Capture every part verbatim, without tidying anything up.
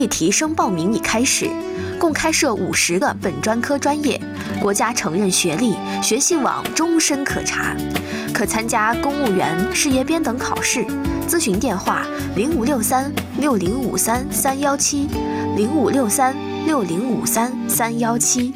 提升报名已开始，共开设五十个本专科专业，国家承认学历，学信网终身可查，可参加公务员、事业编等考试。咨询电话：零五六三六零五三三幺七，零五六三六零五三三幺七。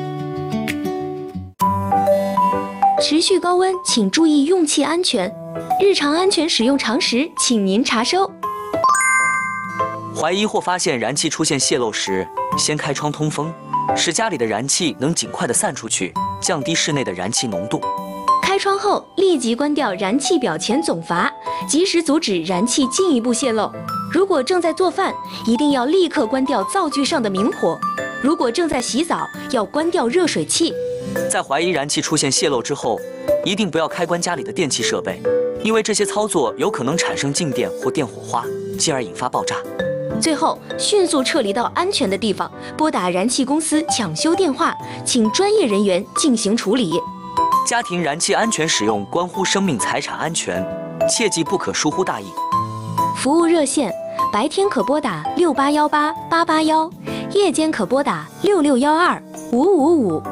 持续高温，请注意用气安全。日常安全使用常识，请您查收。 怀疑或发现燃气出现泄漏时，先开窗通风，使家里的燃气能尽快地散出去，降低室内的燃气浓度。 开窗后立即关掉燃气表前总阀，及时阻止燃气进一步泄漏。如果正在做饭，一定要立刻关掉灶具上的明火；如果正在洗澡，要关掉热水器。 在怀疑燃气出现泄漏之后，一定不要开关家里的电器设备，因为这些操作有可能产生静电或电火花，进而引发爆炸。 最后，迅速撤离到安全的地方，拨打燃气公司抢修电话，请专业人员进行处理。 家庭燃气安全使用关乎生命财产安全，切记不可疏忽大意。 服务热线：白天可拨打六八幺八八八幺，夜间可拨打六六幺二五五五。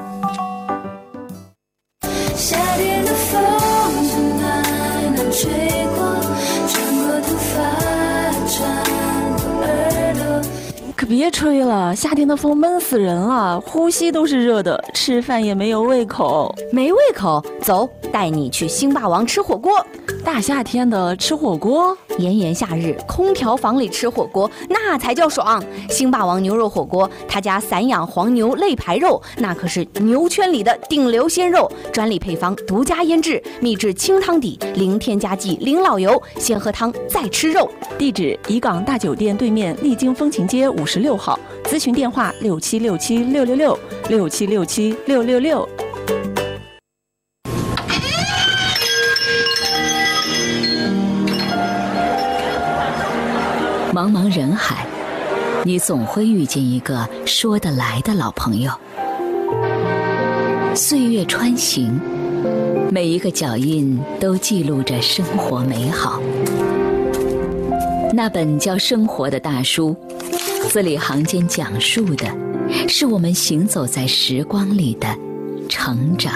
夏天的风从海南吹过，穿过头发，穿过耳朵。 可别吹了，夏天的风闷死人了，呼吸都是热的，吃饭也没有胃口。 没胃口？走，带你去星霸王吃火锅。 大夏天的吃火锅， 炎炎夏日，空调房里吃火锅那才叫爽。星霸王牛肉火锅，他家散养黄牛肋排肉，那可是牛圈里的顶流鲜肉，专利配方，独家腌制，秘制清汤底，零添加剂，零老油，先喝汤再吃肉。 地址：怡港大酒店对面丽晶风情街五十六号，咨询电话：六七六七六六六六七六七六六六。 茫茫人海，你总会遇见一个说得来的老朋友。岁月穿行，每一个脚印都记录着生活美好。那本叫《生活》的大书，字里行间讲述的是我们行走在时光里的成长。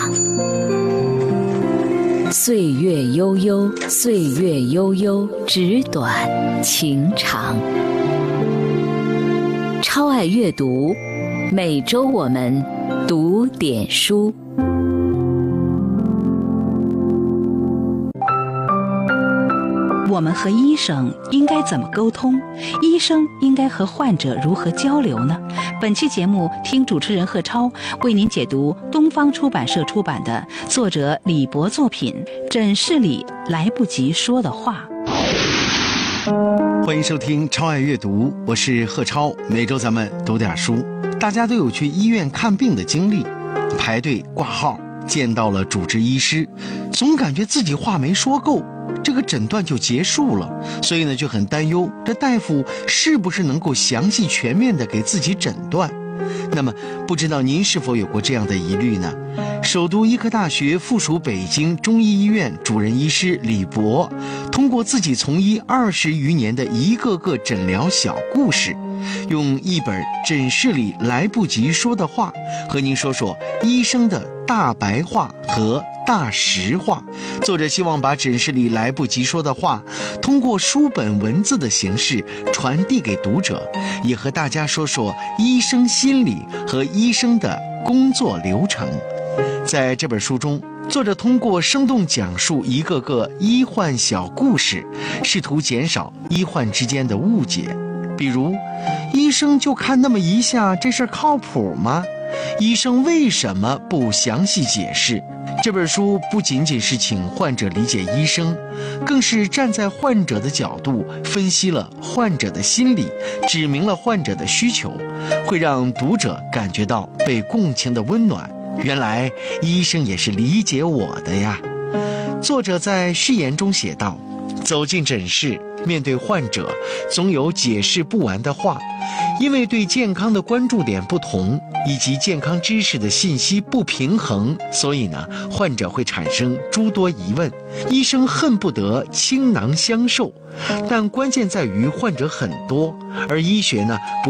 岁月悠悠，岁月悠悠，纸短情长。超爱阅读，每周我们读点书。 我们和医生应该怎么沟通？医生应该和患者如何交流呢？本期节目，听主持人贺超为您解读东方出版社出版的作者李博作品《诊室里来不及说的话》。 欢迎收听超爱阅读，我是贺超，每周咱们读点书。大家都有去医院看病的经历，排队挂号，见到了主治医师，总感觉自己话没说够，这个诊断就结束了，所以呢就很担忧这大夫是不是能够详细全面的给自己诊断。那么不知道您是否有过这样的疑虑呢？首都医科大学附属北京中医医院主任医师李博，通过自己从医二十余年的一个个诊疗小故事，用一本诊室里来不及说的话，和您说说医生的大白话和大实话。作者希望把诊室里来不及说的话，通过书本文字的形式传递给读者，也和大家说说医生心理和医生的工作流程。在这本书中，作者通过生动讲述一个个医患小故事，试图减少医患之间的误解。比如，医生就看那么一下，这事儿靠谱吗？医生为什么不详细解释？这本书不仅仅是请患者理解医生，更是站在患者的角度分析了患者的心理，指明了患者的需求，会让读者感觉到被共情的温暖。原来医生也是理解我的呀。作者在序言中写道，走进诊室，面对患者，总有解释不完的话。 因为对健康的关注点不同，以及健康知识的信息不平衡，所以呢，患者会产生诸多疑问，医生恨不得倾囊相授。但关键在于患者很多，而医学呢不